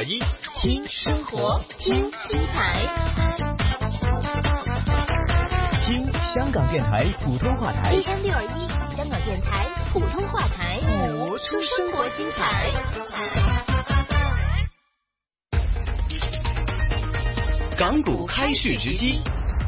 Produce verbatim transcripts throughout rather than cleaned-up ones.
一， 听生活，听精彩， 听香港电台普通话台 A M 六二一，香港电台普通话台， 活出生活精彩。 港股开市直击。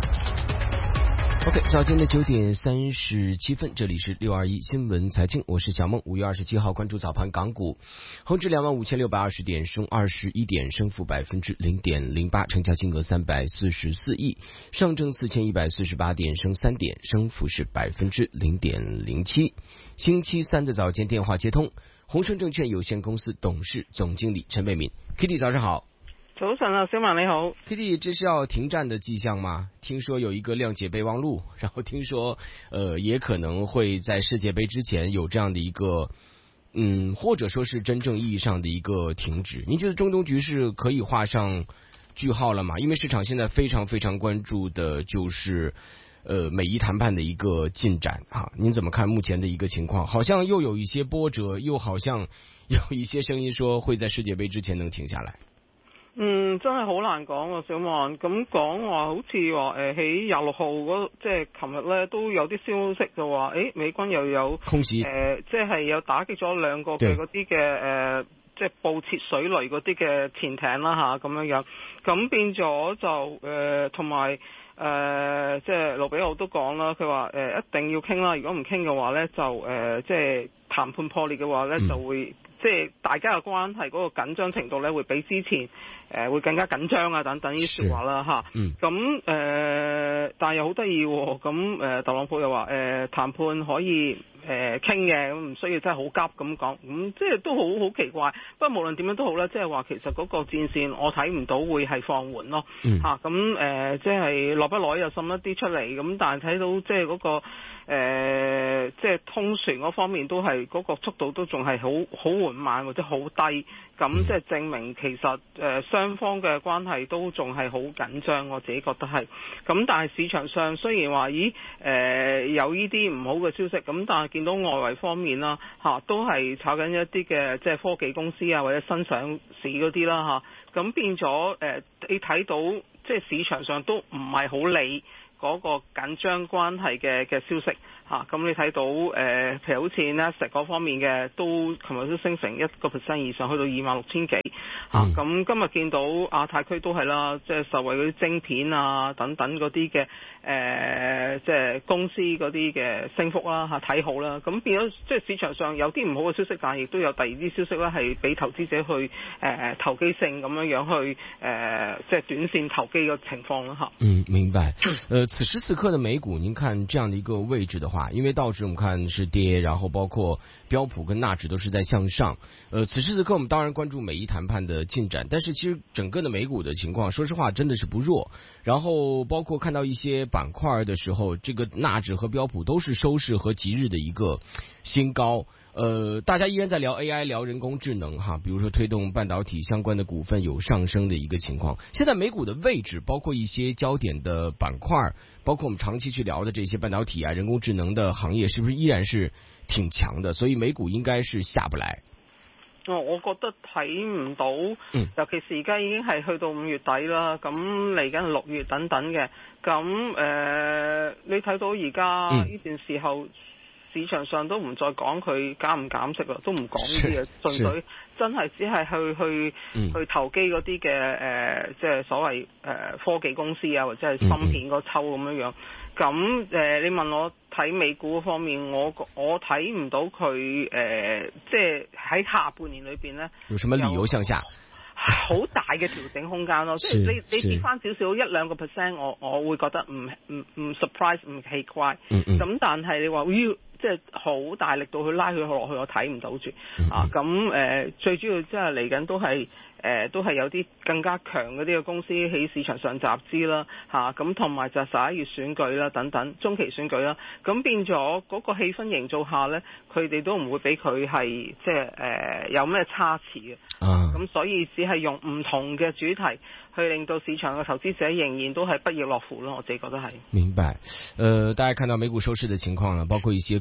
OK， 早间的九点三十七分，这里是六二一新闻财经，我是小梦。五月二十七号，关注早盘港股，恒指两万五千六百二十点，升二十一点，升幅百分之零点零八，成交金额三百四十四亿。上证四千一百四十八点，升三点，升幅是百分之零点零七。星期三的早间电话接通，宏盛证券有限公司董事总经理陈伟敏 ，Kitty 早上好。 早晨啊，小曼你好。 Kitty， 这是要停战的迹象吗？听说有一个谅解备忘录，然后听说呃也可能会在世界杯之前有这样的一个嗯或者说是真正意义上的一个停止。您觉得中东局势可以画上句号了吗？因为市场现在非常非常关注的就是呃美伊谈判的一个进展啊，您怎么看目前的一个情况？好像又有一些波折，又好像有一些声音说会在世界杯之前能停下来。 嗯，真係好難講啊，小萬咁講話，好似話誒喺廿六號嗰即係琴日咧都有啲消息就話，誒美軍又有空襲誒，即係有打擊咗兩個嘅嗰啲嘅誒，即係布設水雷嗰啲嘅潛艇啦嚇咁樣樣，咁變咗就誒同埋誒即係盧比奧都講啦，佢話誒一定要傾啦，如果唔傾嘅話咧就誒即係談判破裂嘅話咧、嗯、就會。即係大家嘅關係嗰個緊張程度咧，會比之前誒、呃、會更加緊張啊等等呢啲説話啦嚇。咁誒、呃，但係又好得意喎。咁誒、呃，特朗普又話誒、呃、談判可以誒傾嘅，咁、呃、唔需要真係好急咁講。咁、嗯、即係都好好奇怪。不過無論點樣都好啦，即係話其實嗰個戰線我睇唔到會係放緩咯嚇。咁、啊、誒、呃、即係落不耐又滲一啲出嚟。咁但係睇到即係嗰、那個誒、呃、即係通船嗰方面都係嗰、那個速度都仲係好好緩慢或者好低，咁即係證明其實誒、呃、雙方嘅關係都仲係好緊張，我自己覺得係。咁但係市場上雖然話咦誒、呃、有呢啲唔好嘅消息，咁但係見到外圍方面啦嚇、啊，都係炒緊一啲嘅即係科技公司啊或者新上市嗰啲啦嚇，咁、啊、變咗誒、呃、你睇到即係市場上都唔係好理嗰個緊張關係嘅嘅消息嚇，咁、啊、你睇到誒、呃，譬如好似 Nasdaq 嗰方面嘅，都琴日都升成一個 percent 以上，去到二萬六千幾嚇。咁、嗯啊、今日見到亞太區都係啦，即係受惠嗰啲晶片啊等等嗰啲嘅誒，即係公司嗰啲嘅升幅啦嚇，睇、啊、好啦。咁變咗即係市場上有啲唔好嘅消息，但係亦都有第二啲消息咧，係俾投資者去誒、呃、投機性咁樣樣去誒、呃，即係短線投機嘅情況啦嚇。 嗯，明白。呃，此時此刻的美股，您看這樣的一個位置的話，因為道指我們看是跌，然後包括標普跟納指都是在向上。呃，此時此刻我們當然關注美伊談判的進展，但是其實整個的美股的情況，說實話真的是不弱。然後包括看到一些板塊的時候，這個納指和標普都是收市和即日的一個新高。呃，大家依然在聊 A I， 聊人工智能哈，比如說推動半導體相關的股份有上升的一個情況。現在美股的位置，包括一些焦點的板塊，包括我們長期去聊的這些半導體啊、人工智能的行業，是不是依然是挺強的？所以美股應該是下不來。 哦，我覺得睇唔到，嗯、尤其是而家已經係去到五月底啦，咁嚟緊六月等等嘅，咁誒、呃，你睇到而家呢段時候。嗯市場上都唔再講佢減唔減息啦，都唔講呢啲嘢，純粹真係只係去去、嗯、去投機嗰啲嘅誒，即係所謂誒、呃、科技公司啊，或者係芯片嗰抽咁樣樣。咁、嗯、誒、呃，你問我睇美股方面，我我睇唔到佢誒、呃，即係喺下半年裏邊咧， 有什麼理由向下？ 好大嘅調整空間咯，即係你你跌翻少少一兩個 percent，我我會覺得唔唔唔 surprise 唔奇怪。咁、嗯嗯、但係你話要即係好大力度去拉佢落去，我睇唔到住、嗯、啊。咁誒、呃、最主要即係嚟緊都係。誒、呃、都係有啲更加強嗰啲嘅公司喺市場上集資啦，嚇咁同埋就十一月選舉啦等等中期選舉啦，咁變咗嗰個氣氛營造下呢，佢哋都唔會俾佢係即係誒有咩差池嘅，咁、啊、所以只係用唔同嘅主題去令到市場嘅投資者仍然都係不亦樂乎咯，我自己覺得係。 明白，呃，大家看到美股收市的情況呢，包括一些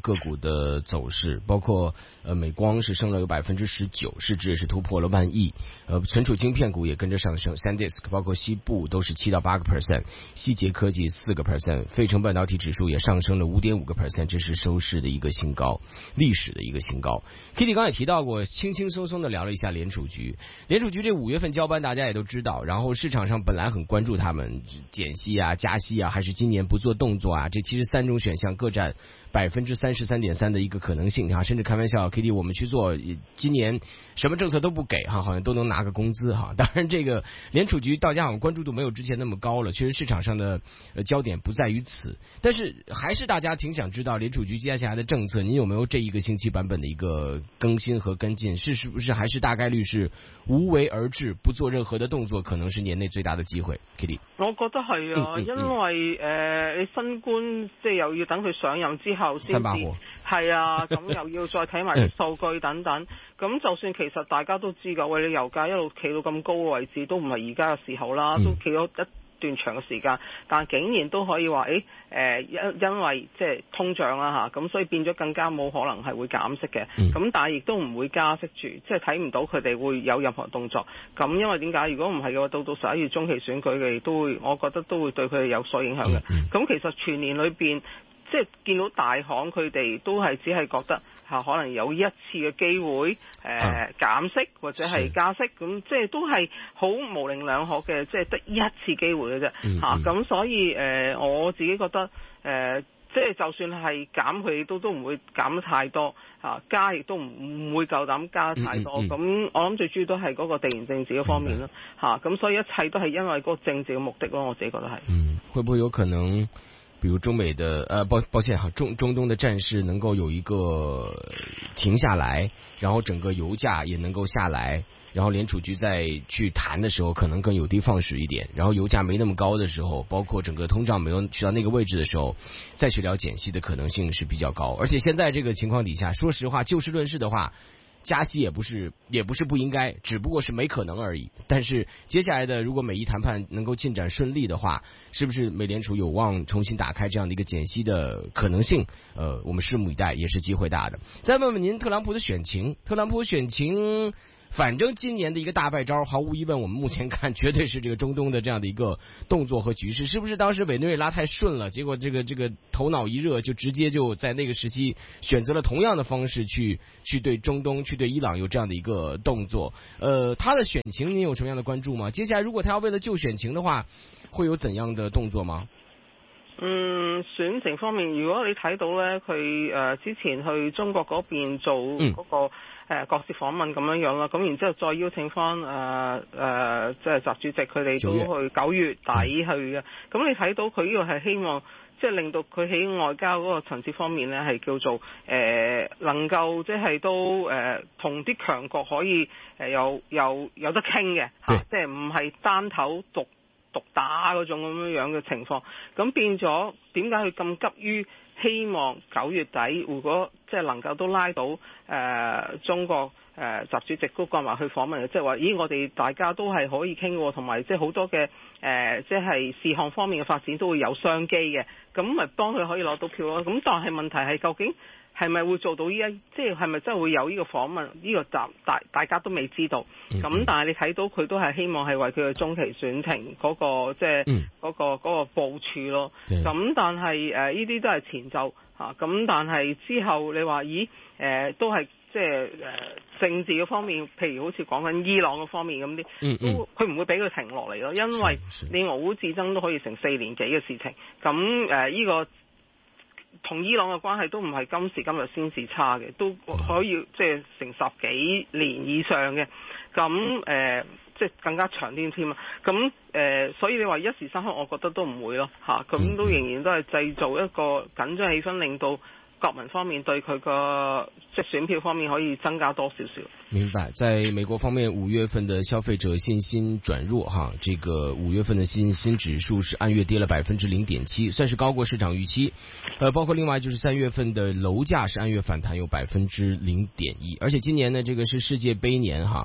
个股的走势，包括呃美光是升了有百分之十九，市值也是突破了万亿。呃，存储晶片股也跟着上升 ，SanDisk 包括西部都是七到八个 percent， 希捷科技四个 percent， 费城半导体指数也上升了五点五个 percent， 这是收市的一个新高，历史的一个新高。Kitty 刚才也提到过，轻轻松松的聊了一下联储局，联储局这五月份交班大家也都知道，然后市场上本来很关注他们减息啊、加息啊，还是今年不做动作啊，这其实三种选项各占百分之三十三点三的一个可能性啊，甚至开玩笑 ，Kitty 我们去做今年什么政策都不给哈，好像都能拿个工资哈。当然，这个联储局到家好像关注度没有之前那么高了，确实市场上的呃焦点不在于此，但是还是大家挺想知道联储局接下来的政策，您有没有这一个星期版本的一个更新和跟进？是是不是还是大概率是无为而治，不做任何的动作，可能是年内最大的機會 ？Kitty， 我覺得係啊，嗯嗯嗯、因為誒、呃、你新官即係又要等佢上任之後先至係啊，咁又要再睇埋數據等等。咁就算其實大家都知㗎，喂，你油價一路企到咁高嘅位置，都唔係而家嘅時候啦，都企咗一段長嘅時間，但竟然都可以話誒誒因因為即係通脹啦嚇，咁所以變咗更加冇可能係會減息嘅，咁、嗯、但係亦都唔會加息住，即係睇唔到佢哋會有任何動作。咁因為點解？如果唔係嘅話，到到十一月中期選舉嘅都會，我覺得都會對佢哋有所影響嘅。咁、嗯嗯、其實全年裏邊，即係見到大行佢哋都係只係覺得。嚇，可能有一次嘅機會，誒、呃啊、減息或者係加息，咁即係都係好模棱兩可嘅，即係得一次機會嘅啫。嚇、嗯，咁、啊、所以誒、呃，我自己覺得誒、呃，即係就算係減，佢都都唔會減得太多，嚇、啊、加亦都唔唔會夠膽加得太多。咁、嗯嗯、我諗最主要都係嗰個地緣政治嗰方面咯，嚇。咁、啊、所以一切都係因為嗰個政治嘅目的咯，我自己覺得係。 嗯，會不會有可能？比如中美的呃抱抱歉哈，中中東的戰事能夠有一個停下來，然後整個油價也能夠下來，然後聯儲局在去談的時候可能更有的放矢一點，然後油價沒那麼高的時候，包括整個通脹沒有去到那個位置的時候，再去聊減息的可能性是比較高。而且現在這個情況底下，說實話就事論事的話，加息也不是也不是不應該，只不過是沒可能而已。但是接下來的如果美伊談判能夠進展順利的話，是不是美聯儲有望重新打開這樣的一個減息的可能性？呃，我們拭目以待，也是機會大的。再問問您特朗普的選情，特朗普選情反正今年的一個大敗招，毫無疑問我們目前看絕對是這個中東的這樣的一個動作和局勢，是不是當時委內瑞拉太順了，結果這個這個頭腦一熱就直接就在那個時期選擇了同樣的方式去去對中東去對伊朗有這樣的一個動作。呃，他的選情你有什麼樣的關注嗎？接下來如果他要為了救選情的話，會有怎樣的動作嗎？ 嗯，選情方面，如果你睇到咧，佢誒、呃、之前去中國嗰邊做嗰、那個誒、嗯呃、國事訪問咁樣樣啦，咁然之後再邀請翻誒誒即係習主席佢哋都去九月底去嘅，咁、嗯、你睇到佢呢個係希望即係、就是、令到佢喺外交嗰個層次方面咧係叫做誒、呃、能夠即係都誒同啲強國可以誒、呃、有有有得傾嘅嚇，即係唔係單頭獨獨打嗰種咁樣樣嘅情況，咁變咗點解佢咁急於希望九月底如果即係能夠都拉到誒、呃、中國誒習、呃、主席都過埋去訪問嘅，即係話咦我哋大家都係可以傾喎，同埋即係好多嘅誒、呃、即係事項方面嘅發展都會有商機嘅，咁咪幫佢可以攞到票咯。咁但係問題係究竟係咪會做到呢一，即係係咪真係會有呢個訪問？呢、這個集大大家都未知道。咁、嗯、但係你睇到佢都係希望係為佢嘅中期選情嗰、那個即係嗰、那個嗰、那個部署咯。咁但係誒呢啲都係前奏嚇。咁、啊、但係之後你話咦誒、呃、都係即係誒政治嘅方面，譬如好似講緊伊朗嘅方面咁啲、嗯嗯，都佢唔會俾佢停落嚟咯。因為你俄烏戰爭都可以成四年幾嘅事情。咁誒呢個。同伊朗嘅關係都唔係今時今日先至差嘅，都可以即係成十幾年以上嘅，咁誒即係更加長啲添啊！咁誒、呃，所以你話一時三刻，我覺得都唔會咯嚇，咁都仍然都係製造一個緊張氣氛，令到國民方面對佢個即係選票方面可以增加多少少。 明白，在美國方面，五月份的消費者信心轉弱哈，這個五月份的信心指數是按月跌了百分之零點七，算是高過市場預期。呃，包括另外就是三月份的樓價是按月反彈有百分之零點一，而且今年呢，這個是世界盃年哈。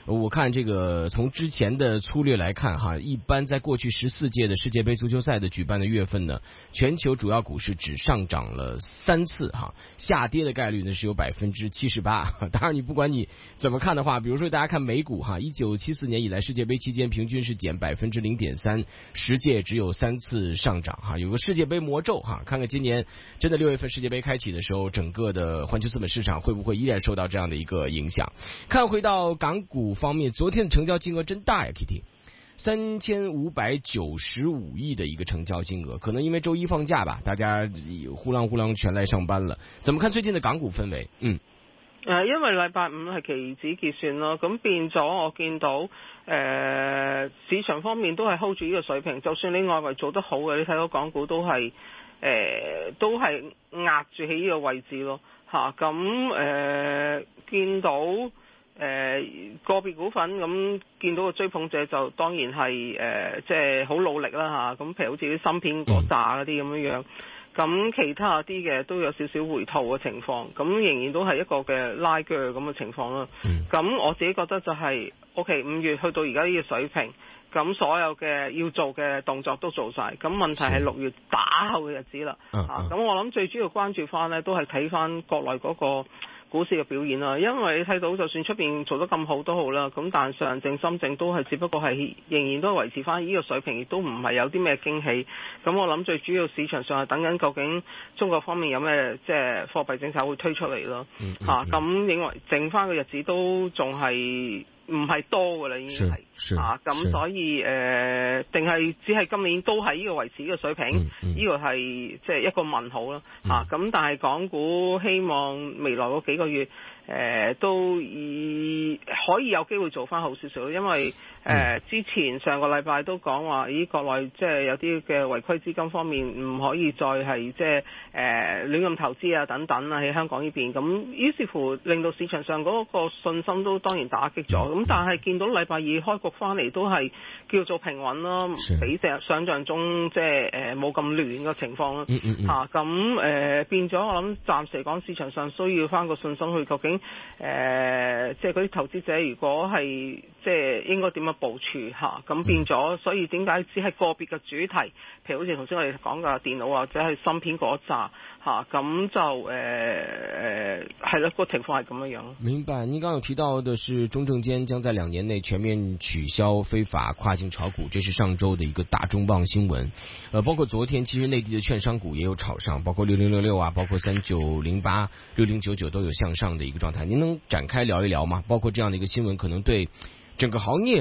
我看这个从之前的粗略来看哈，一般在过去十四届的世界杯足球赛的举办的月份呢，全球主要股市只上涨了三次哈，下跌的概率呢是有百分之七十八。当然，你不管你怎么看的话，比如说大家看美股哈，一九七四年以来世界杯期间平均是减百分之零点三，十届只有三次上涨哈，有个世界杯魔咒哈，看看今年真的六月份世界杯开启的时候，整个的环球资本市场会不会依然受到这样的一个影响？看回到港股方面，昨天的成交金额真大呀 ，Kitty。三千五百九十五亿的一个成交金额，可能因为周一放假吧，大家呼啷呼啷全来上班了。怎么看最近的港股氛圍？嗯， 誒，因為禮拜五係期指結算咯，咁變咗我見到誒、呃、市場方面都係 hold 住呢個水平，就算你外圍做得好嘅，你睇到港股都係誒、呃、都係壓住喺呢個位置咯，嚇咁誒見到。誒、呃、個別股份咁見到個追捧者就當然係誒即係好努力啦嚇，咁譬如好似啲芯片嗰扎嗰啲咁樣樣，咁其他啲嘅都有少少回吐嘅情況，咁仍然都係一個嘅拉鋸咁嘅情況啦。咁我自己覺得就係 OK 五月去到而家呢個水平，咁所有嘅要做嘅動作都做晒，咁問題係六月打後嘅日子啦嚇，咁我諗最主要關注翻呢都係睇翻國內嗰個股市嘅表現啦，因為你睇到就算出邊做得咁好都好啦，咁但上證、深證都係只不過係仍然都係維持翻呢個水平，亦都唔係有啲咩驚喜。咁我諗最主要市場上係等緊究竟中國方面有咩即係貨幣政策會推出嚟咯，嚇咁、嗯嗯嗯啊、認為剩翻嘅日子都仲係唔係多㗎啦，已經係啊，咁所以誒，定、呃、係只係今年都係呢個維持呢個水平，呢、嗯嗯、個係即係一個問號啦，嚇、啊、咁但係港股希望未來嗰幾個月誒、呃、都以可以有機會做翻好少少，因為誒、呃、之前上個禮拜都講話，咦國內即係有啲嘅違規資金方面唔可以再係即係誒亂咁投資啊等等啊喺香港呢邊，咁於是乎令到市場上嗰個信心都當然打擊咗。咁但係見到禮拜二開局翻嚟都係叫做平穩咯，比想象中即係誒冇咁亂嘅情況咯嚇。咁誒變咗，我諗暫時嚟講市場上需要翻個信心去究竟誒即係嗰啲投資者如果係即係應該點樣部署嚇。咁變咗，所以點解只係個別嘅主題，譬如好似頭先我哋講嘅電腦或者係芯片嗰扎嚇，咁就誒誒係咯，個情況係咁樣樣。 明白。您剛剛有提到的是中證監將在兩年內全面取消非法跨境炒股，這是上周的一個大重磅新聞。呃，包括昨天其實內地的券商股也有炒上，包括六零六六啊，包括三九零八、六零九九都有向上的一個狀態。您能展開聊一聊嗎？包括這樣的一個新聞可能對整個行業